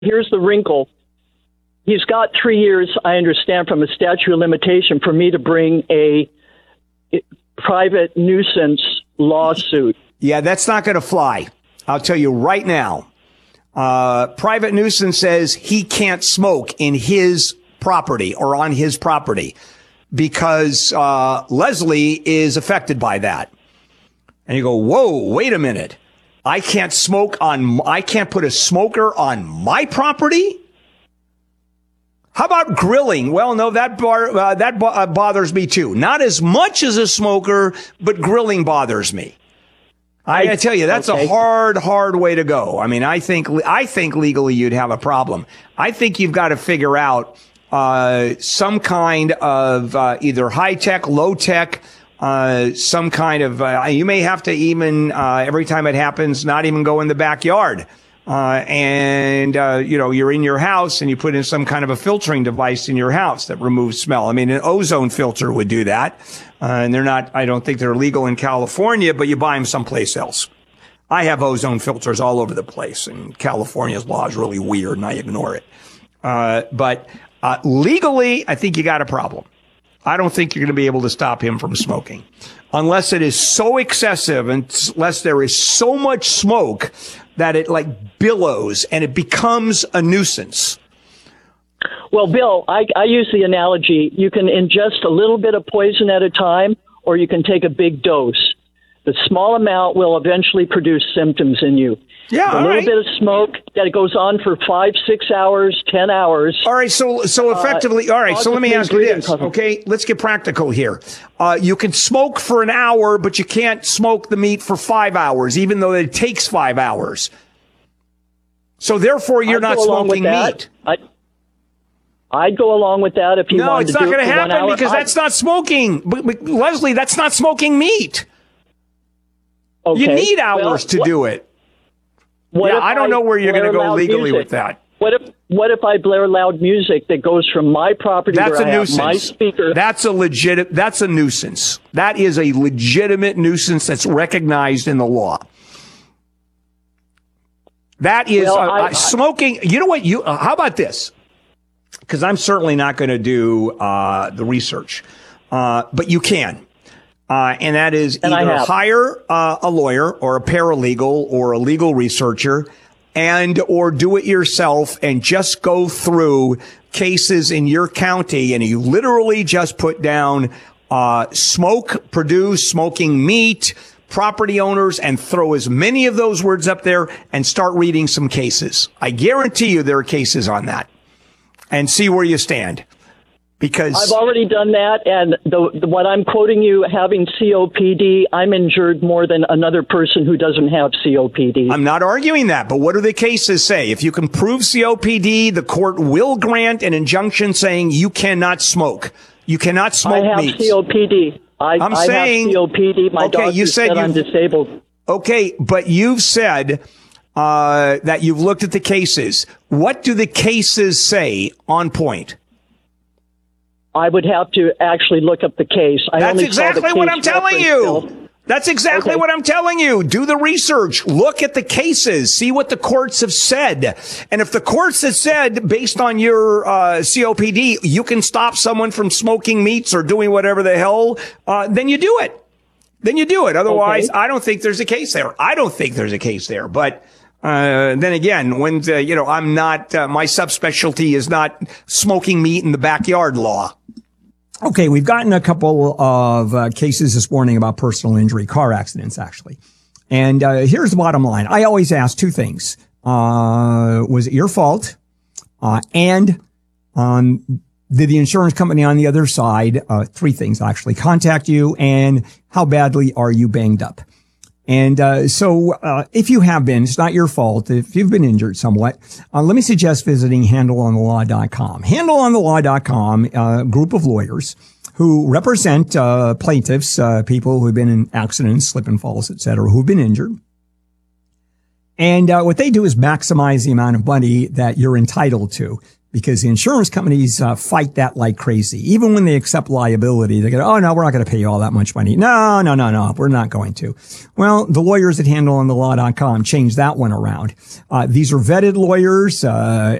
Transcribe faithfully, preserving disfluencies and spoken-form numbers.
here's the wrinkle. He's got three years, I understand, from a statute of limitation for me to bring a private nuisance lawsuit. Yeah, that's not going to fly. I'll tell you right now. Uh, private nuisance says he can't smoke in his property or on his property because uh, Leslie is affected by that. And you go, whoa, wait a minute. I can't smoke on, I can't put a smoker on my property? How about grilling? Well, no, that bar, uh, that bo- uh, bothers me too. Not as much as a smoker, but grilling bothers me. I gotta tell you, that's okay. a hard, hard way to go. I mean, I think, I think legally you'd have a problem. I think you've got to figure out, uh, some kind of, uh, either high tech, low tech, uh, some kind of, uh, you may have to even, uh, every time it happens, not even go in the backyard. Uh, and, uh, you know, you're in your house and you put in some kind of a filtering device in your house that removes smell. I mean, an ozone filter would do that. Uh, and they're not, I don't think they're legal in California, but you buy them someplace else. I have ozone filters all over the place, and California's law is really weird and I ignore it. Uh, but, uh, legally, I think you got a problem. I don't think you're going to be able to stop him from smoking unless it is so excessive and unless there is so much smoke that it like billows and it becomes a nuisance. Well, Bill, I, I use the analogy, you can ingest a little bit of poison at a time, or you can take a big dose. The small amount will eventually produce symptoms in you. Yeah, a all little right. bit of smoke that goes on for five, six hours, ten hours. All right, so so effectively, uh, all right, so let me ask you this, okay? Let's get practical here. Uh, you can smoke for an hour, but you can't smoke the meat for five hours, even though it takes five hours. So therefore, you're I'd not smoking meat. I, I'd go along with that if you no, wanted to do it. No, it's not going to happen because I, that's not smoking. But, but, Leslie, that's not smoking meat. Okay. You need hours well, to what, do it. Yeah, I don't I know where you're going to go legally music? with that. What if what if I blare loud music that goes from my property that's where a I nuisance. have my speaker? That's a legit. That's a nuisance. That is a legitimate nuisance that's recognized in the law. That is well, uh, I, uh, smoking. You know what? You uh, how about this? Because I'm certainly not going to do uh, the research, uh, but you can. Uh, and that is and either hire uh, a lawyer or a paralegal or a legal researcher and or do it yourself and just go through cases in your county. And you literally just put down uh, smoke, produce, smoking meat, property owners, and throw as many of those words up there and start reading some cases. I guarantee you there are cases on that and see where you stand. Because I've already done that, and the, the, what I'm quoting you, having C O P D, I'm injured more than another person who doesn't have C O P D. I'm not arguing that, but what do the cases say? If you can prove C O P D, the court will grant an injunction saying you cannot smoke. You cannot smoke I have meats. C O P D. I, I'm I saying, have C O P D. My okay, doctor you said, said I'm disabled. Okay, but you've said uh, that you've looked at the cases. What do the cases say on point? I would have to actually look up the case. I That's only exactly saw the what case I'm telling you. Bill. That's exactly okay. what I'm telling you. Do the research. Look at the cases. See what the courts have said. And if the courts have said, based on your uh, C O P D, you can stop someone from smoking meats or doing whatever the hell, uh, then you do it. Then you do it. Otherwise, okay. I don't think there's a case there. I don't think there's a case there. But uh, then again, when, uh, you know, I'm not, uh, my subspecialty is not smoking meat in the backyard law. Okay, we've gotten a couple of uh, cases this morning about personal injury, car accidents, actually. And uh, here's the bottom line. I always ask two things. Uh, was it your fault? Uh, and um, did the insurance company on the other side, uh, three things actually, contact you? And how badly are you banged up? And uh, so uh, if you have been, it's not your fault. If you've been injured somewhat, uh, let me suggest visiting handle on the law dot com. handle on the law dot com, a group of lawyers who represent uh, plaintiffs, uh, people who've been in accidents, slip and falls, et cetera, who've been injured. And uh, what they do is maximize the amount of money that you're entitled to. because the insurance companies uh, fight that like crazy. Even when they accept liability, they go, oh, no, we're not going to pay you all that much money. No, no, no, no, we're not going to. Well, the lawyers at handle on the law dot com changed that one around. Uh, these are vetted lawyers. Uh,